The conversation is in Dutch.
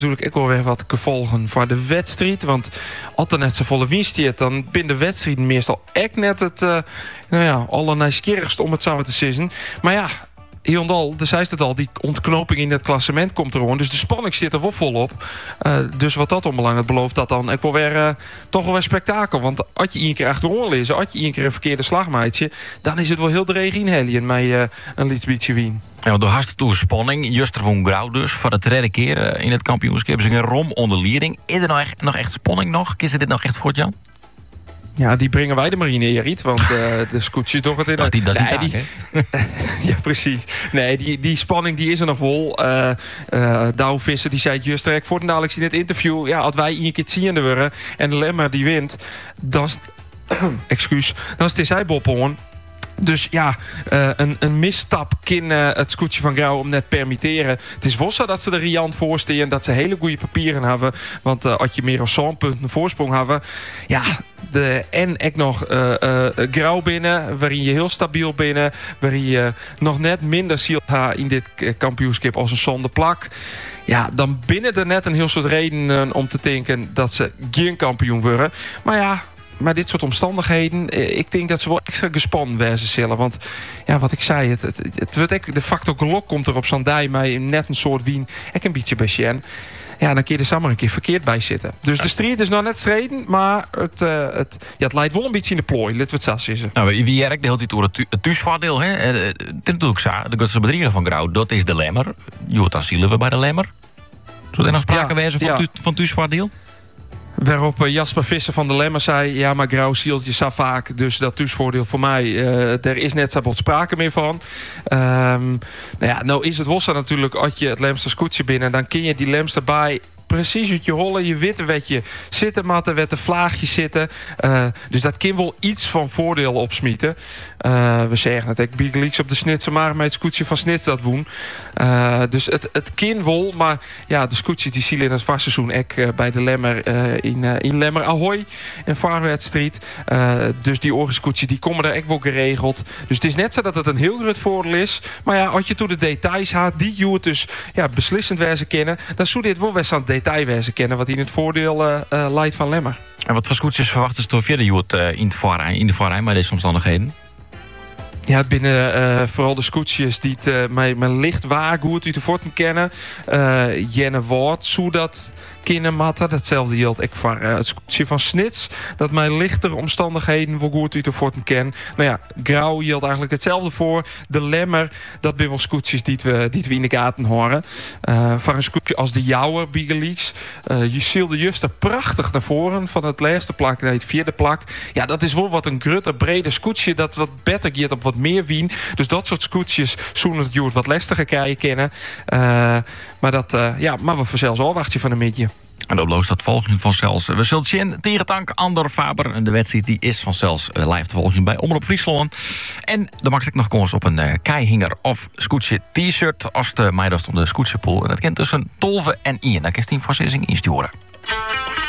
natuurlijk ook wel weer wat gevolgen voor de wedstrijd. Want als er net zo volle winst is, dan binnen de wedstrijd meestal echt net het allernieuwsgierigst om het samen te sissen. Maar ja, Hiondal, dus zei het al, die ontknoping in het klassement komt er gewoon. Dus de spanning zit er wel volop. Dus wat dat onbelangrijk belooft dat dan ik wil weer toch wel weer spektakel. Want als je één keer achterom lezen, als je één keer een verkeerde slagmaatje, dan is het wel heel dreig inhellen met een lietsbietje wien. Ja, want door hartstikke spanning. Juster van Grauw dus. Voor de derde keer in het kampioenschap. Ze een rom onder leiding. Is er nog echt spanning nog? Is dit nog echt voor Jan? Ja, die brengen wij de marine hier niet. Want de scootjes toch het in. Dat is die taak, ja, precies. Nee, die spanning die is er nog wel. Douw Visser die zei het juist direct voor dadelijk in het interview. Ja, als wij een keer het zien worden en de Lemmer die wint, dan is het zij Boppelhoorn. Dus ja, een misstap kan het scootje van Grauw om net permitteren. Het is wel zo dat ze er riant voor staan, dat ze hele goede papieren hebben. Want als je meer dan 100 punten voorsprong hebben, ja, en ik nog Grauw binnen, waarin je heel stabiel binnen, waarin je nog net minder ziet in dit kampioenschap als een zonde plak. Ja, dan binnen er net een heel soort redenen om te denken dat ze geen kampioen worden. Maar ja, maar dit soort omstandigheden, ik denk dat ze wel extra gespannen wezen zullen. Want ja, wat ik zei, het wordt de factor gelok komt er op Zandij mij net een soort wien, ik een beetje bij Sjen. Ja, dan kun je er samen een keer verkeerd bij zitten. Dus de strijd is nog net streden, maar het leidt wel een beetje in de plooi. Laten we het zo zeggen. Nou, wie werkt de hele tijd over het thuisvoordeel, hè? Het is natuurlijk zo, de bedrijven van Grauw, dat is de Lemmer. Dan zien we bij de Lemmer. Zou er nog sprake wezen van thuisvoordeel? Waarop Jasper Visser van de Lemmer zei, ja, maar Grauw zielt je zo vaak, dus dat thuisvoordeel voor mij, er is net zo wat sprake meer van. Nou is het wel zo natuurlijk, als je het Lemster scootje binnen, dan kun je die Lemster bij precies uit je hollen, je witte wetje zitten matten, wet de vlaagjes zitten. Dus dat kan wel iets van voordeel opsmieten. We zeggen het, ik Big Leaks op de snitsen, maar met het scootje van Snits dat woen. Dus het kan wel, maar ja, de scootjes die zien in het vastseizoen ook bij de Lemmer in Lemmer Ahoy in Vaarwedstrijd. Dus die orgenscootjes die komen er echt wel geregeld. Dus het is net zo dat het een heel groot voordeel is. Maar ja, als je toe de details haat, die je het dus beslissend wezen kennen, dan zou dit wel best aan het detailwezen kennen wat in het voordeel leidt van Lemmer. En wat voor scootjes verwachten ze door verder Joet in de voorrij met deze omstandigheden? Ja, binnen vooral de scootjes die het met licht goed uit de voeten kennen. Jenne Woord, zodat kindermatten. Datzelfde geldt ik voor het scootje van Snits. Dat mij lichtere omstandigheden wel goed uit de voeten kennen. Nou ja, Grauw geldt eigenlijk hetzelfde voor. De Lemmer, dat zijn wel scootjes die we in de gaten horen. Voor een scootje als de jouwe Big Leaks. Je zielde juist er prachtig naar voren. Van het laatste plak naar het vierde plak. Ja, dat is wel wat een grutter, brede scootje. Dat wat beter gaat op wat meer wien. Dus dat soort scootjes zullen het Joert wat lastiger krijgen kennen. Maar we vanzelfs al wacht je van een midje. En de oploos dat volging van Cels. We zullen zien. Tierentank, Ander Faber. En de wedstrijd die is van Cels live te volgen bij Omroep Friesland. En dan mag ik nog kans op een keihinger of scootje t-shirt. Als de meidast om de scootjepool. En dat kent tussen 12 en 1. Dan kan je 10 voor 6 insturen.